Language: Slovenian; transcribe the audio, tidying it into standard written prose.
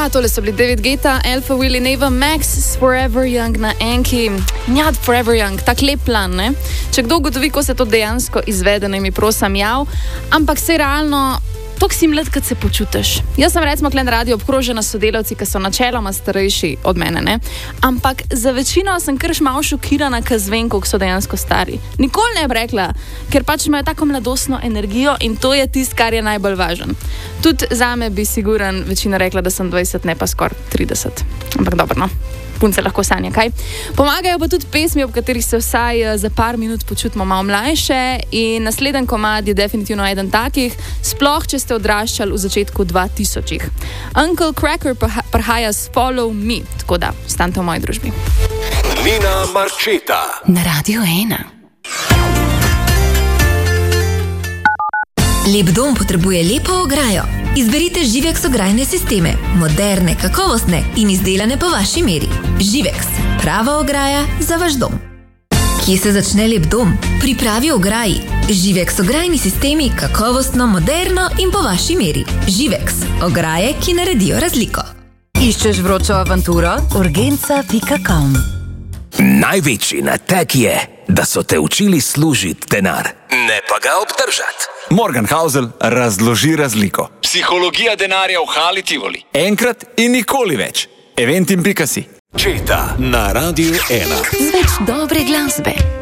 Ja, tole so bili David Guetta, Alpha Willy, Neva Max, Forever Young na Enki. Ja, Forever Young, tak lep plan, ne? Če kdo ugotovi, ko se to dejansko izvede, ne mi prosim jav, ampak se realno, toliko si mlad, kad se počutiš. Jaz sem recimo tukaj na radiju obkrožena s sodelavci, ki so načeloma starejši od mene, ne? Ampak za večino sem kar malo šokirana, kad zvem, koliko so dejansko stari. Nikoli ne bi rekla, ker pač imajo tako mladostno energijo in to je tisto, kar je najbolj važno. Tudi zame bi siguran večina rekla, da sem 20, ne pa skoraj 30. Ampak dobro, no. Punce lahko sanja, kaj? Pomagajo pa tudi pesmi, ob katerih se vsaj za par minut počutimo malo mlajše in naslednji komad je definitivno eden takih, sploh če ste odraščali v začetku 2000-ih. Uncle Cracker prihaja s Follow Me, tako da ostanite v moji družbi. Nina Marčeta na Radio 1. Lep dom potrebuje lepo ograjo. Izberite Živex ograjne sisteme, moderne, kakovostne in izdelane po vaši meri. Živex, prava ograja za vaš dom. Kje se začne lep dom? Pri pravi ograji. Živex ograjni sistemi, kakovostno, moderno in po vaši meri. Živex, ograje, ki naredijo razliko. Iščeš vročo avanturo? Urgenca.com. Največji nateg je, da so te učili služiti denar, ne pa ga obdržati. Morgan Housel razloži razliko. Psihologija denarja v Hali Tivoli. Enkrat in nikoli več. Eventim.si. Četa na Radio 1. Z več dobre glasbe.